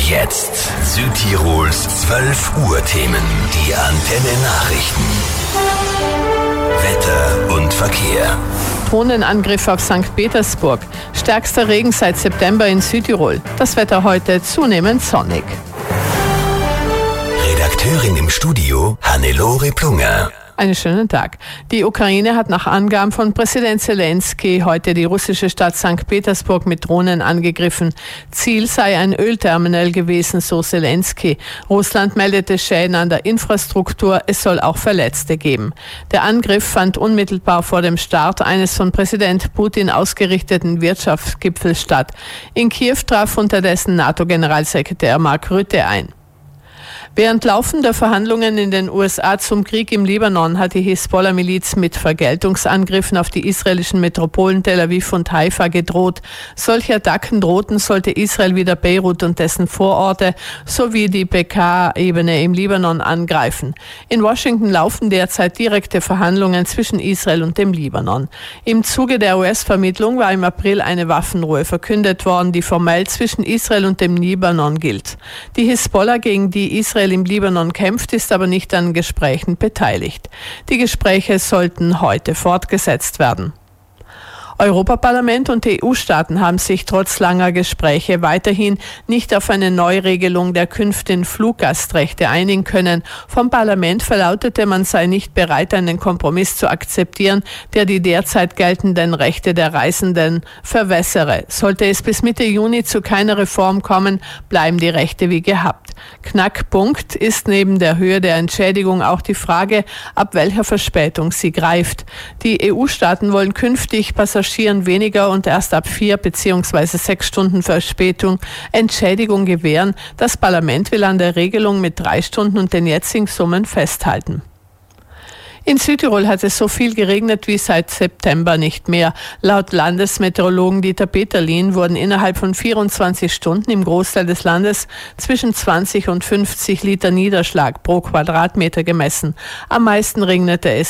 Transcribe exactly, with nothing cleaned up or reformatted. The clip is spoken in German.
jetzt Südtirols zwölf Uhr Themen. Die Antenne Nachrichten. Wetter und Verkehr. Drohnenangriff auf Sankt Petersburg. Stärkster Regen seit September in Südtirol. Das Wetter heute zunehmend sonnig. Redakteurin im Studio Hannelore Plunger. Einen schönen Tag. Die Ukraine hat nach Angaben von Präsident Zelensky heute die russische Stadt Sankt Petersburg mit Drohnen angegriffen. Ziel sei ein Ölterminal gewesen, so Zelensky. Russland meldete Schäden an der Infrastruktur. Es soll auch Verletzte geben. Der Angriff fand unmittelbar vor dem Start eines von Präsident Putin ausgerichteten Wirtschaftsgipfels statt. In Kiew traf unterdessen NATO-Generalsekretär Mark Rutte ein. Während laufender Verhandlungen in den U S A zum Krieg im Libanon hat die Hisbollah-Miliz mit Vergeltungsangriffen auf die israelischen Metropolen Tel Aviv und Haifa gedroht. Solche Attacken drohten, sollte Israel wieder Beirut und dessen Vororte sowie die Bekaa-Ebene im Libanon angreifen. In Washington laufen derzeit direkte Verhandlungen zwischen Israel und dem Libanon. Im Zuge der U S-Vermittlung war im April eine Waffenruhe verkündet worden, die formell zwischen Israel und dem Libanon gilt. Die Hisbollah, gegen die Israel im Libanon kämpft, ist aber nicht an Gesprächen beteiligt. Die Gespräche sollten heute fortgesetzt werden. Europaparlament und E U-Staaten haben sich trotz langer Gespräche weiterhin nicht auf eine Neuregelung der künftigen Fluggastrechte einigen können. Vom Parlament verlautete, man sei nicht bereit, einen Kompromiss zu akzeptieren, der die derzeit geltenden Rechte der Reisenden verwässere. Sollte es bis Mitte Juni zu keiner Reform kommen, bleiben die Rechte wie gehabt. Knackpunkt ist neben der Höhe der Entschädigung auch die Frage, ab welcher Verspätung sie greift. Die E U-Staaten wollen künftig Passagieren weniger und erst ab vier bzw. sechs Stunden Verspätung Entschädigung gewähren. Das Parlament will an der Regelung mit drei Stunden und den jetzigen Summen festhalten. In Südtirol hat es so viel geregnet wie seit September nicht mehr. Laut Landesmeteorologen Dieter Peterlin wurden innerhalb von vierundzwanzig Stunden im Großteil des Landes zwischen zwanzig und fünfzig Liter Niederschlag pro Quadratmeter gemessen. Am meisten regnete es